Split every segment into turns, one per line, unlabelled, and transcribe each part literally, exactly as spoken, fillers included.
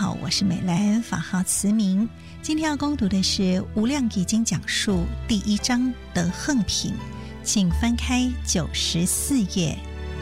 好，我是美兰，法号慈明。今天要攻读的是《无量易经》讲述第一章的横品，请翻开九十四页。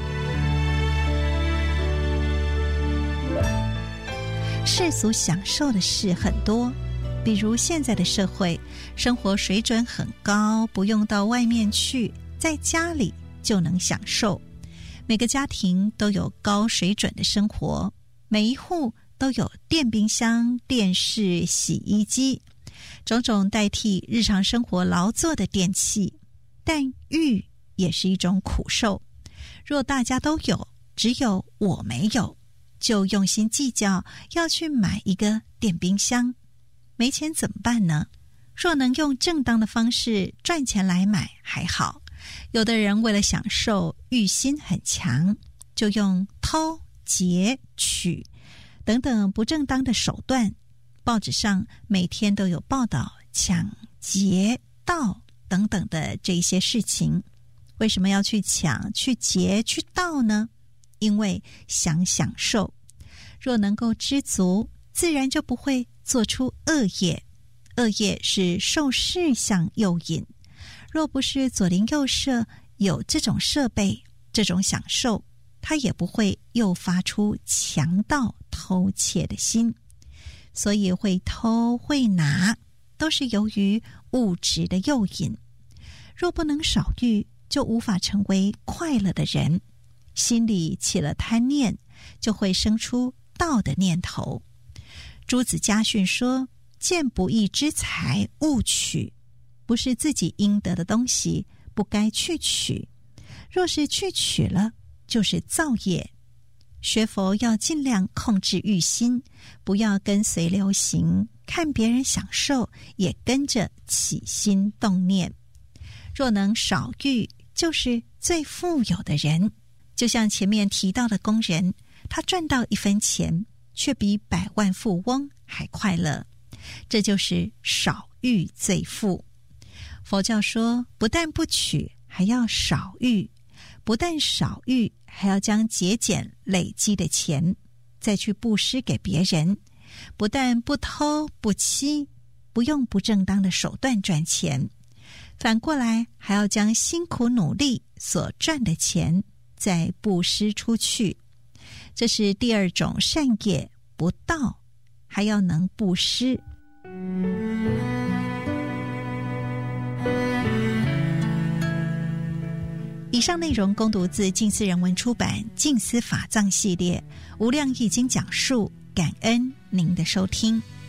世俗享受的事很多，比如现在的社会，生活水准很高，不用到外面去，在家里就能享受。每个家庭都有高水准的生活，每一户都有电冰箱、电视、洗衣机，种种代替日常生活劳作的电器。但欲也是一种苦受，若大家都有，只有我没有，就用心计较要去买一个电冰箱。没钱怎么办呢？若能用正当的方式赚钱来买还好，有的人为了享受，欲心很强，就用偷、劫、取等等不正当的手段。报纸上每天都有报道抢、劫、盗等等的这些事情。为什么要去抢、去劫、去盗呢？因为想享受。若能够知足，自然就不会做出恶业。恶业是受事项诱引，若不是左邻右舍有这种设备、这种享受，它也不会诱发出强盗偷窃的心。所以会偷会拿，都是由于物质的诱引。若不能少欲，就无法成为快乐的人。心里起了贪念，就会生出盗的念头。朱子家训说，见不义之财勿取，不是自己应得的东西，不该去取。若是去取了，就是造业。学佛要尽量控制欲心，不要跟随流行，看别人享受也跟着起心动念。若能少欲，就是最富有的人。就像前面提到的工人，他赚到一分钱，却比百万富翁还快乐。这就是少欲最富。佛教说，不但不取，还要少欲；不但少欲，还要将节俭累积的钱再去布施给别人。不但不偷不欺，不用不正当的手段赚钱，反过来还要将辛苦努力所赚的钱再布施出去。这是第二种善业，不盗，还要能布施。以上内容恭读自静思人文出版《静思法藏》系列《无量易经》讲述，感恩您的收听。